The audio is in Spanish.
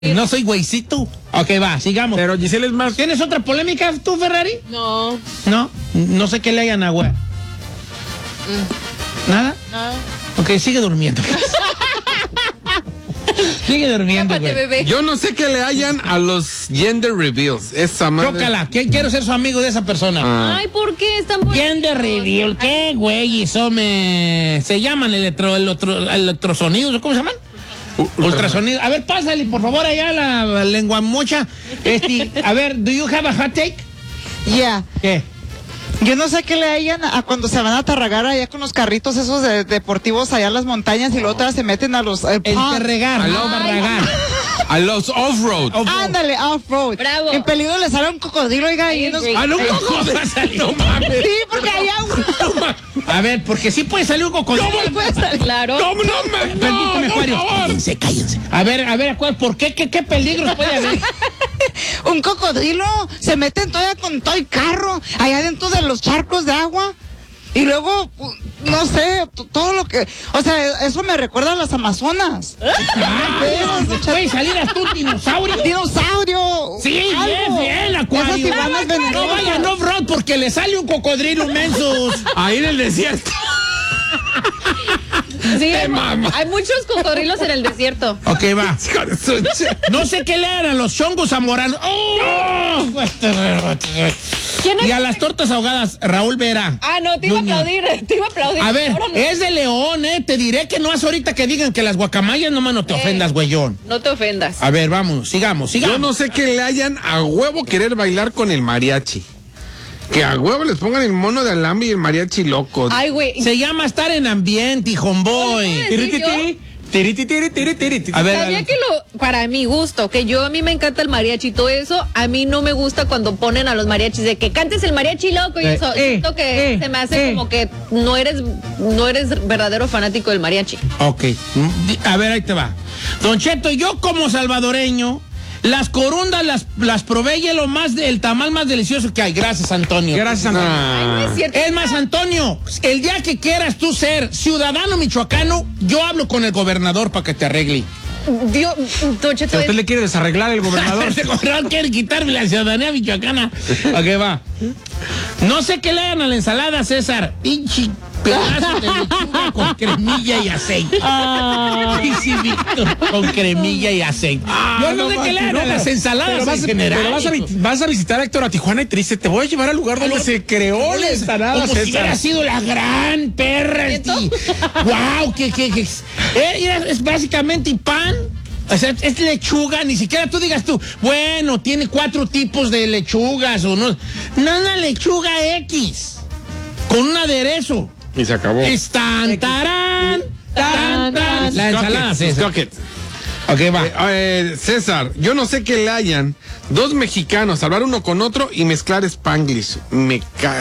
No soy güeycito. Ok, va, sigamos. Pero Giselle es más... ¿Tienes otra polémica tú, Ferrari? No. No sé qué le hayan a güey. ¿Nada? Nada. Ok, sigue durmiendo. Sigue durmiendo, Tápate, güey. bebé. Yo no sé qué le hayan a los gender reveals. Esa madre... Chócala, quiero ser su amigo de esa persona. Ay, ¿por qué están muy... Gender reveal, ¿qué, güey? Eso se llaman electrosonidos, ¿cómo se llaman? Ultrasonido. A ver, pásale, por favor, allá la lengua mocha. A ver, ¿do you have a hot take? Yeah. ¿Qué? Yo no sé qué le hayan a cuando se van a tarragar allá con los carritos esos deportivos allá en las montañas y luego otras se meten a los... El terregar, no barragar. A los off-road. Ándale, off-road. Bravo. En peligro le sale un cocodrilo, oiga, y unos... Ah, no, un cocodrilo. No mames. Sí, porque hay agua. A ver, porque sí puede salir un cocodrilo. Sí, puede salir. Claro. ¿Cómo no me...? Permíteme, Juario. Cállense. A ver, ¿cuál? ¿Por qué? ¿Qué peligros puede haber? Un cocodrilo se meten todavía con todo el carro allá dentro de los charcos de agua y luego no sé todo lo que, o sea, eso me recuerda a las Amazonas. Puede salir hasta un dinosaurio. Sí, Bien, Acuario. Esas iguanas venenosas. No vayan off-road porque le sale un cocodrilo mensos. Ahí en el desierto. Sí, hay muchos cocodrilos en el desierto. Ok, va. No sé qué le hagan a los chongos zamoranos. ¡Oh! Y a las tortas ahogadas, Raúl Vera. Ah, no, te iba a aplaudir. A ver, Ahora no. es de León, Te diré que no es ahorita que digan que las guacamayas, nomás no te ofendas, güeyón. No te ofendas. A ver, vamos, sigamos. Yo no sé qué le hayan a huevo querer bailar con el mariachi. Que a huevo les pongan el mono de alambre y el mariachi loco. Ay, güey. Se llama estar en ambiente, homeboy. A ver, Sabía que para mi gusto, a mí me encanta el mariachi y todo eso, a mí no me gusta cuando ponen a los mariachis de que cantes el mariachi loco y eso, siento que se me hace como que no eres verdadero fanático del mariachi. Ok, a ver, ahí te va. Don Cheto, yo como salvadoreño, las corundas las probé y el tamal más delicioso que hay. Gracias, Antonio. Gracias, Antonio. Ay, no es cierto. Es más, Antonio, el día que quieras tú ser ciudadano michoacano, yo hablo con el gobernador para que te arregle. Dios, Don Cheto, ¿Usted le quiere desarreglar el gobernador? El gobernador quiere quitarme la ciudadanía michoacana. Ok, va. No sé qué le hagan a la ensalada, César. Pinche pedazo de lechuga con cremilla y aceite. Sí, Víctor, con cremilla y aceite. Yo no sé qué le hagan a las ensaladas en general. Pero vas a visitar a Héctor a Tijuana y te dice, te voy a llevar al lugar donde se creó la ensalada, como si hubiera sido la gran perra. Wow, es básicamente pan. O sea, es lechuga, ni siquiera tú digas bueno, tiene 4 tipos de lechugas o no. No, una lechuga X con un aderezo. Y se acabó. Tarán. La ensalada, César. Ok, va. César, yo no sé qué le hayan 2 mexicanos hablar uno con otro y mezclar Spanglish. Me cae.